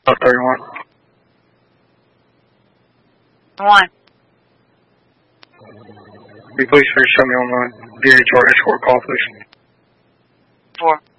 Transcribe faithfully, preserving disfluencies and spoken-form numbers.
five thirty-one. One. Be please show me on the D H R escort call, please. Four.